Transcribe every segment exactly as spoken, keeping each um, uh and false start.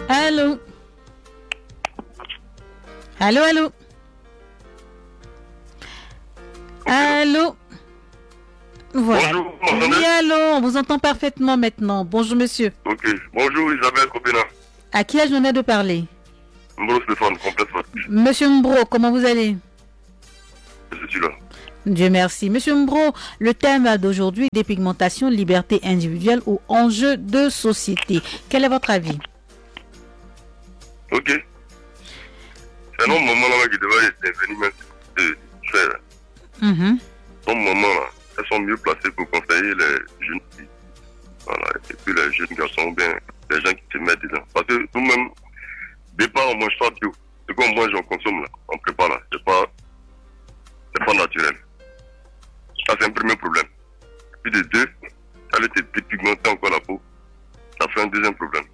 Allô? Allô, allô? Allô? Voilà. Bonjour, Oui, allô, on vous entend parfaitement maintenant. Bonjour, monsieur. Ok. Bonjour, Isabelle Copina. À qui ai-je l'honneur de parler? Mbro Stéphane, complètement. Monsieur Mbro, comment vous allez? Je suis là. Dieu merci. Monsieur Mbro, le thème d'aujourd'hui, dépigmentation, liberté individuelle ou enjeu de société. Quel est votre avis? Ok. C'est un moment là qui devrait intervenir même de faire. Mm-hmm. Au moment là, elles sont mieux placées pour conseiller les jeunes filles. Voilà. Et puis les jeunes garçons, bien les gens qui se mettent dedans. Parce que nous-mêmes, départ on mange pas bio. Ce qu'on mange, on consomme là, on prépare là. C'est pas, c'est pas naturel. Ça c'est un premier problème. Puis de deux, elle était dépigmentée encore la peau. Ça fait un deuxième problème.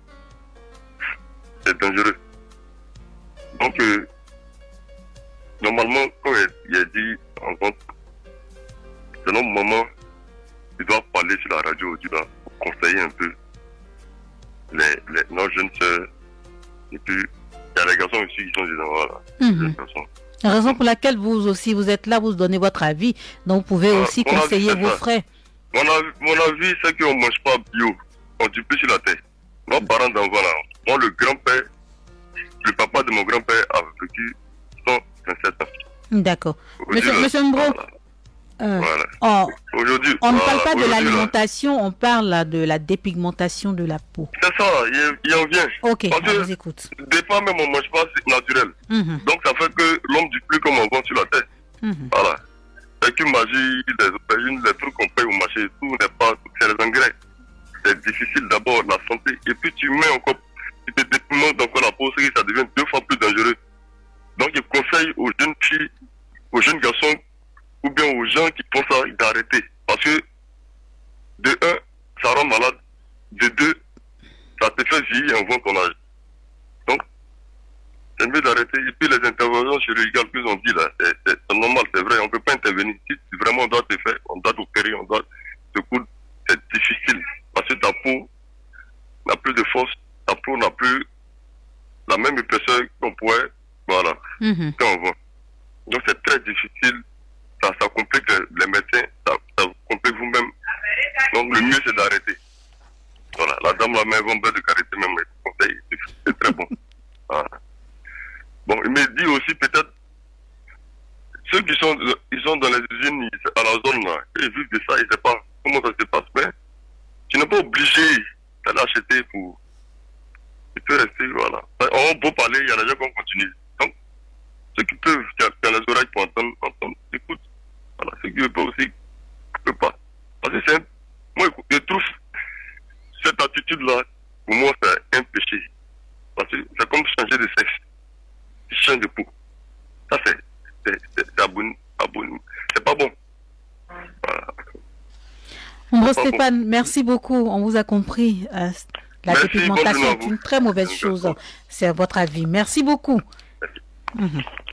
C'est dangereux. Donc, euh, normalement, quand il a dit en compte, c'est notre maman qui doit parler sur la radio du là pour conseiller un peu les, les, nos jeunes sœurs. Et puis, il y a les garçons aussi qui sont des enfants là. Mm-hmm. La raison pour laquelle vous aussi, vous êtes là, vous donnez votre avis. Donc, vous pouvez ah, aussi conseiller avis, vos frères. Mon avis, mon avis c'est qu'on ne mange pas bio. On ne tue plus sur la terre. Nos parents d'enfants là, moi, le grand-père, le papa de mon grand-père a vécu cent vingt-sept ans. D'accord. Monsieur, monsieur Mbro, voilà. Euh, voilà. Oh, aujourd'hui, on ne voilà, parle pas de l'alimentation, là. On parle là, de la dépigmentation de la peau. C'est ça, il, il en vient. Ok, parce on vous écoute. Des fois même on ne mange pas, c'est naturel. Mm-hmm. Donc ça fait que l'homme dit plus comme on vend sur la terre. Mm-hmm. Voilà. C'est qu'une magie, les aubergines, les trucs qu'on paye au marché, tout n'est pas, c'est les engrais. C'est difficile d'abord la santé. Et puis tu mets encore, tu te dépigmentes encore la peau, c'est que ça devient deux fois plus dangereux. Donc je conseille aux jeunes filles, aux jeunes garçons, ou bien aux gens qui font ça, d'arrêter. Parce que, de un, ça rend malade. De deux, ça te fait vieillir avant ton âge. Donc, c'est mieux d'arrêter. Et puis les interventions chirurgicales qu'ils ont dit là, c'est, c'est, c'est normal, c'est vrai, on ne peut pas intervenir. Si vraiment on doit te faire, on doit t'opérer, on doit te coudre, c'est difficile. Parce que ta peau n'a plus de force, ta peau n'a plus la même épaisseur qu'on pourrait, voilà, mm-hmm. quand on voit. Donc c'est très difficile. Ça, ça complique les médecins, ça, ça complique vous-même. Donc le mieux c'est d'arrêter. Voilà, la dame la main vont de carité même les conseils, c'est, c'est très bon. Voilà. Bon, il me dit aussi peut-être ceux qui sont, ils sont dans les usines à la zone là, ils vivent de ça, ils ne savent pas comment ça se passe. Mais tu n'es pas obligé d'aller acheter pour. Tu peux rester, voilà. On peut parler, il y a des gens qui vont continuer. Donc, ceux qui peuvent, qui ont les oreilles pour entendre, entendre, écoute. Voilà, ceux qui ne peuvent aussi, ne peuvent pas. Parce que c'est un... Moi, je trouve cette attitude-là, pour moi, c'est un péché. Parce que c'est comme changer de sexe. Tu changes de peau. Ça, c'est, c'est, c'est, c'est, abon... Abon... c'est pas bon. Voilà. Mbro Stéphane, bon. Merci beaucoup. On vous a compris. Euh, la merci, dépigmentation est une très mauvaise chose. C'est votre avis. Merci beaucoup. Merci. Mm-hmm.